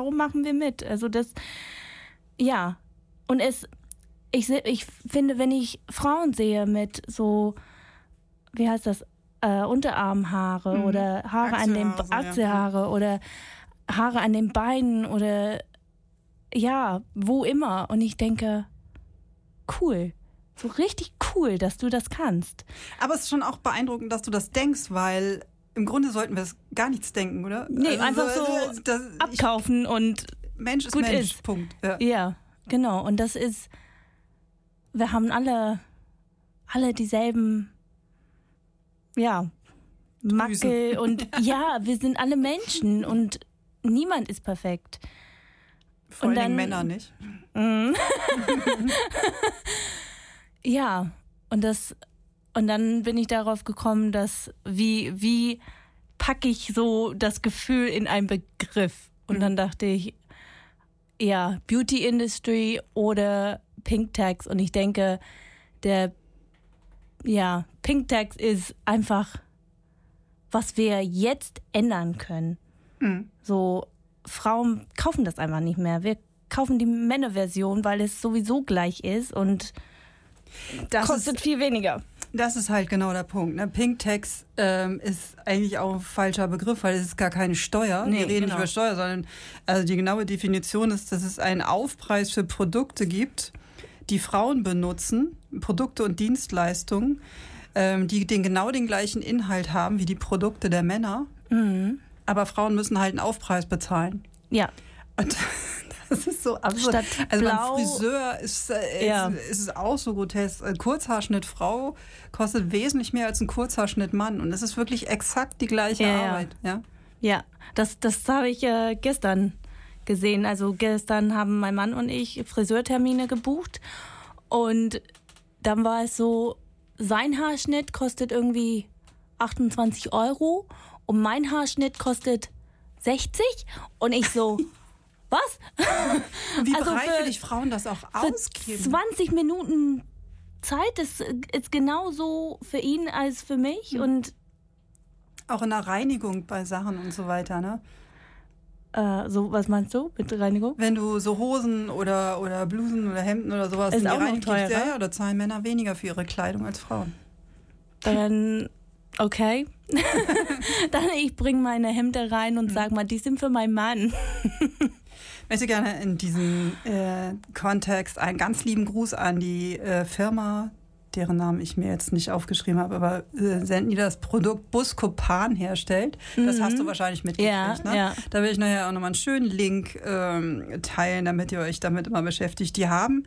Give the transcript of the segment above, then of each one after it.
warum machen wir mit? Also das, ja. Und ich finde, wenn ich Frauen sehe mit so, wie heißt das, Unterarmhaare oder Haare an den Achselhaare oder Haare an den Beinen oder ja, wo immer. Und ich denke, cool. So richtig cool, dass du das kannst. Aber es ist schon auch beeindruckend, dass du das denkst, weil im Grunde sollten wir es gar nichts denken, oder? Nee, also einfach so abkaufen und Mensch ist gut Mensch, ist. Punkt. Ja, genau. Und das ist, wir haben alle dieselben, ja, Mackel und ja, wir sind alle Menschen und niemand ist perfekt. Vor allem Männer nicht. Ja, und dann bin ich darauf gekommen, dass wie packe ich so das Gefühl in einen Begriff? Und dann dachte ich, ja, Beauty Industry oder Pink Tax. Und ich denke, Pink Tax ist einfach, was wir jetzt ändern können. So, Frauen kaufen das einfach nicht mehr. Wir kaufen die Männerversion, weil es sowieso gleich ist und das kostet viel weniger. Das ist halt genau der Punkt. Ne? Pink Tax ist eigentlich auch ein falscher Begriff, weil es ist gar keine Steuer. Nee, wir reden nicht über Steuer, sondern also die genaue Definition ist, dass es einen Aufpreis für Produkte gibt, die Frauen benutzen, Produkte und Dienstleistungen, die genau den gleichen Inhalt haben wie die Produkte der Männer. Aber Frauen müssen halt einen Aufpreis bezahlen. Ja. Und das ist so absurd. Also beim Friseur ist es auch so grotesk. Ein Kurzhaarschnitt Frau kostet wesentlich mehr als ein Kurzhaarschnitt Mann. Und es ist wirklich exakt die gleiche Arbeit. Ja, das habe ich gestern gesehen. Also gestern haben mein Mann und ich Friseurtermine gebucht. Und dann war es so, sein Haarschnitt kostet irgendwie 28 € und mein Haarschnitt kostet 60. Und ich so... Was? Wie bereitwillig Frauen das auch ausgeben. 20 Minuten Zeit ist genauso für ihn als für mich. Und auch in der Reinigung bei Sachen und so weiter, ne? So, was meinst du mit Reinigung? Wenn du so Hosen oder Blusen oder Hemden oder sowas ist auch noch teurer. Ja, da zahlen Männer weniger für ihre Kleidung als Frauen. Dann, okay. Dann ich bringe meine Hemden rein und sag mal, die sind für meinen Mann. Ich möchte gerne in diesem Kontext einen ganz lieben Gruß an die Firma, deren Namen ich mir jetzt nicht aufgeschrieben habe, aber senden die das Produkt Buscopan herstellt. Das hast du wahrscheinlich mitgekriegt. Ne? Ja. Da will ich nachher auch nochmal einen schönen Link teilen, damit ihr euch damit immer beschäftigt. Die haben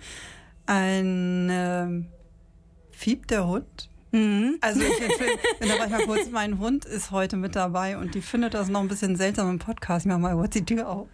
ein Fieb der Hund. Also ich empfehle, mal kurz, mein Hund ist heute mit dabei und die findet das noch ein bisschen seltsam im Podcast. Ich mach mal kurz die Tür auf.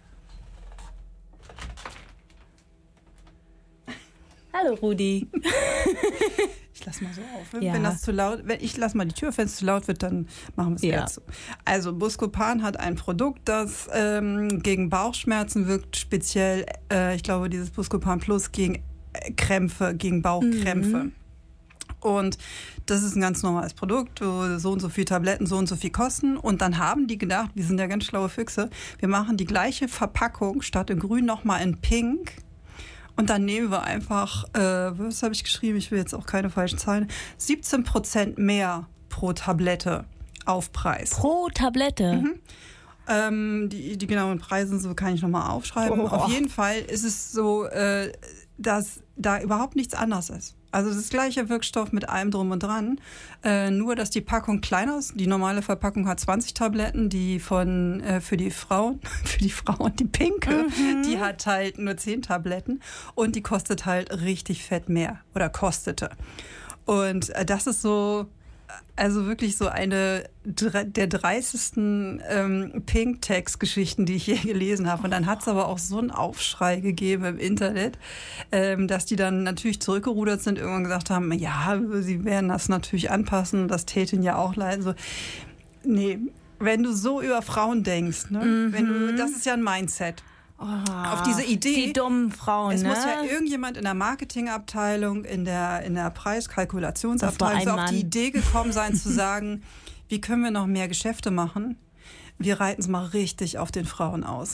Hallo Rudi. Ich lass mal so auf. Wenn das zu laut, ich lass mal die Tür, wenn es zu laut wird, dann machen wir es wieder zu. Also Buscopan hat ein Produkt, das gegen Bauchschmerzen wirkt, speziell, ich glaube, dieses Buscopan Plus gegen Krämpfe, gegen Bauchkrämpfe. Und das ist ein ganz normales Produkt, wo so und so viel Tabletten so und so viel kosten. Und dann haben die gedacht, wir sind ja ganz schlaue Füchse, wir machen die gleiche Verpackung statt in grün nochmal in pink. Und dann nehmen wir einfach, was habe ich geschrieben, ich will jetzt auch keine falschen Zahlen, 17% mehr pro Tablette Aufpreis. Pro Tablette? Die genauen Preise so kann ich nochmal aufschreiben. Auf jeden Fall ist es so, dass da überhaupt nichts anders ist. Also das gleiche Wirkstoff mit allem drum und dran, nur dass die Packung kleiner ist. Die normale Verpackung hat 20 Tabletten, die für die Frauen, die pinke, die hat halt nur 10 Tabletten und die kostet halt richtig fett mehr oder kostete. Und das ist so, also wirklich so eine der dreistesten Pink-Tax-Geschichten, die ich je gelesen habe. Und dann hat es aber auch so einen Aufschrei gegeben im Internet, dass die dann natürlich zurückgerudert sind, irgendwann gesagt haben, ja, sie werden das natürlich anpassen, das täte ihnen ja auch leid. So, nee, wenn du so über Frauen denkst, ne, das ist ja ein Mindset. Auf diese Idee. Die dummen Frauen, Es muss ja irgendjemand in der Marketingabteilung, in der Preiskalkulationsabteilung auf die Idee gekommen sein, zu sagen, wie können wir noch mehr Geschäfte machen? Wir reiten es mal richtig auf den Frauen aus.